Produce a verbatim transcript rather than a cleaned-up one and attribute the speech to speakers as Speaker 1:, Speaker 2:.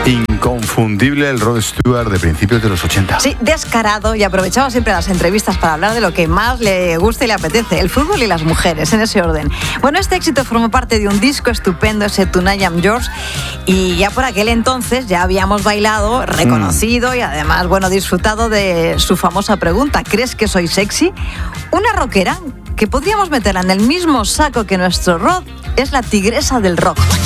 Speaker 1: Inconfundible el Rod Stewart de principios de los ochenta.
Speaker 2: Sí, descarado, y aprovechaba siempre las entrevistas para hablar de lo que más le gusta y le apetece, el fútbol y las mujeres, en ese orden. Bueno, este éxito formó parte de un disco estupendo, ese Tonight I'm Yours, y ya por aquel entonces ya habíamos bailado, reconocido mm. y además, bueno, disfrutado de su famosa pregunta: ¿crees que soy sexy? Una rockera que podríamos meterla en el mismo saco que nuestro Rod es la tigresa del rock.